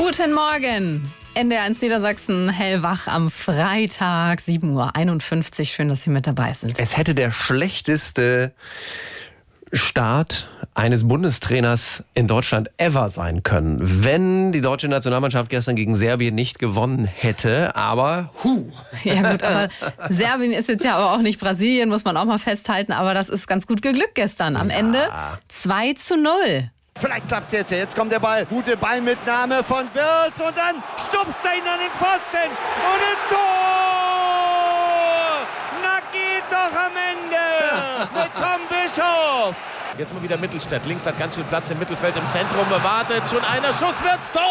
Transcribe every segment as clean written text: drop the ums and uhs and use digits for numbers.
Guten Morgen. NDR1 Niedersachsen, hellwach am Freitag, 7:51 Uhr. Schön, dass Sie mit dabei sind. Es hätte der schlechteste Start eines Bundestrainers in Deutschland ever sein können, wenn die deutsche Nationalmannschaft gestern gegen Serbien nicht gewonnen hätte. Aber Ja gut, aber Serbien ist jetzt ja aber auch nicht Brasilien, muss man auch mal festhalten. Aber das ist ganz gut geglückt gestern. Am Ende 2:0. Vielleicht klappt's jetzt. Jetzt kommt der Ball. Gute Ballmitnahme von Wirtz und dann stupst er ihn an den Pfosten und ins Tor! Na geht doch am Ende mit Tom Bischoff. Jetzt mal wieder Mittelstädt. Links hat ganz viel Platz im Mittelfeld, im Zentrum wartet schon einer. Schuss wird's, Tor!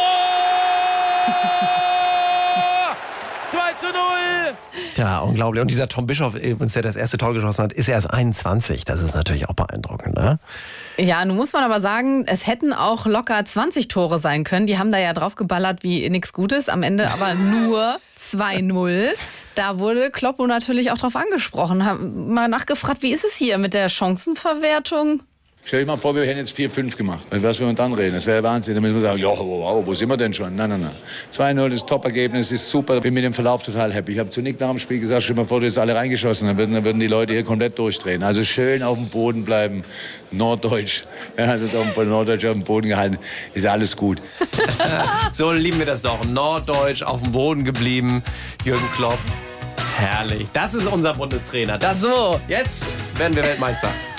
2:0. ja, unglaublich. Und dieser Tom Bischoff, der das erste Tor geschossen hat, ist erst 21. Das ist natürlich auch beeindruckend, ne? Ja, nun muss man aber sagen, es hätten auch locker 20 Tore sein können. Die haben da ja drauf geballert wie nichts Gutes. Am Ende aber nur 2:0. Da wurde Kloppo natürlich auch drauf angesprochen. Haben mal nachgefragt, wie ist es hier mit der Chancenverwertung? Stell dir mal vor, wir hätten jetzt 4-5 gemacht. Was wir dann reden, das wäre Wahnsinn. Dann müssen wir sagen, ja, wow, wo sind wir denn schon? Nein. 2:0, das Top-Ergebnis ist super. Bin mit dem Verlauf total happy. Ich habe zu Nick nach dem Spiel gesagt, stell dir mal vor, du hättest alle reingeschossen. Dann würden die Leute hier komplett durchdrehen. Also schön auf dem Boden bleiben. Norddeutsch. Ja, das auch von Norddeutsch auf dem Boden gehalten. Ist alles gut. So lieben wir das doch. Norddeutsch auf dem Boden geblieben. Jürgen Klopp. Herrlich. Das ist unser Bundestrainer. So. Jetzt werden wir Weltmeister.